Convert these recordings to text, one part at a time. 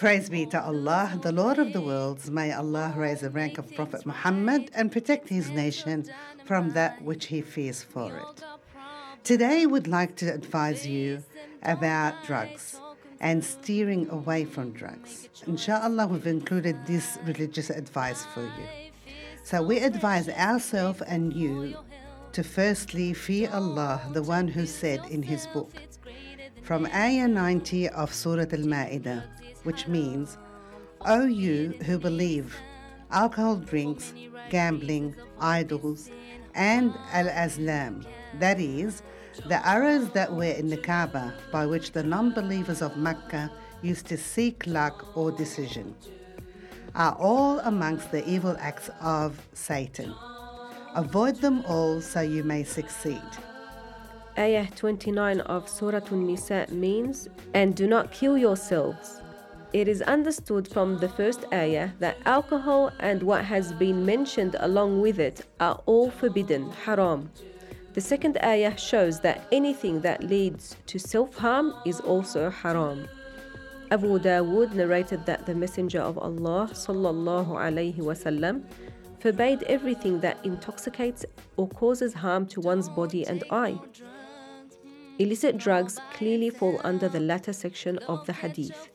Praise be to Allah, the Lord of the worlds. May Allah raise the rank of Prophet Muhammad and protect his nation from that which he fears for it. Today we'd like to advise you about drugs and steering away from drugs. Inshallah, we've included this religious advice for you. So we advise ourselves and you to firstly fear Allah, the one who said in his book, from Ayah 90 of Surah Al-Ma'idah, which means, O you who believe, alcohol drinks, gambling, idols, and al-azlam, that is, the arrows that were in the Kaaba by which the non-believers of Mecca used to seek luck or decision, are all amongst the evil acts of Satan. Avoid them all so you may succeed. Ayah 29 of Surah An-Nisa means, and do not kill yourselves. It is understood from the first ayah that alcohol and what has been mentioned along with it are all forbidden, haram. The second ayah shows that anything that leads to self-harm is also haram. Abu Dawood narrated that the Messenger of Allah sallallahu alaihi wasallam forbade everything that intoxicates or causes harm to one's body and eye. Illicit drugs clearly fall under the latter section of the hadith.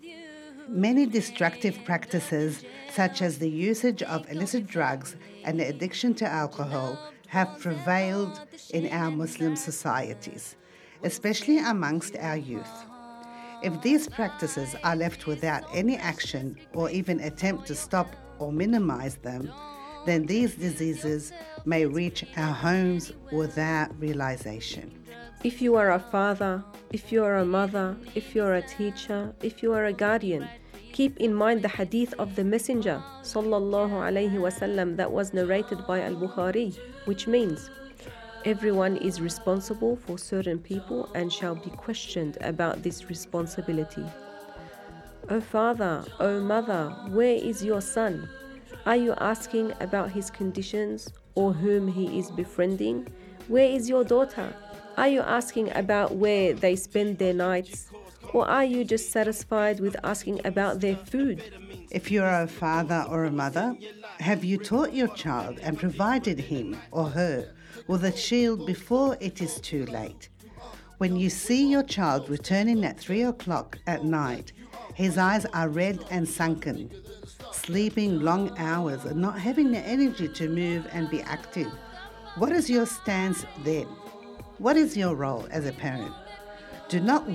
Many destructive practices, such as the usage of illicit drugs and the addiction to alcohol, have prevailed in our Muslim societies, especially amongst our youth. If these practices are left without any action or even attempt to stop or minimize them, then these diseases may reach our homes without realization. If you are a father, if you are a mother, if you are a teacher, if you are a guardian, keep in mind the hadith of the Messenger sallallahu alaihi wasallam that was narrated by Al-Bukhari, which means, everyone is responsible for certain people and shall be questioned about this responsibility. O father, O mother, where is your son? Are you asking about his conditions or whom he is befriending? Where is your daughter? Are you asking about where they spend their nights? Or are you just satisfied with asking about their food? If you are a father or a mother, have you taught your child and provided him or her with a shield before it is too late? When you see your child returning at 3 o'clock at night, his eyes are red and sunken, sleeping long hours and not having the energy to move and be active, what is your stance then? What is your role as a parent? Do not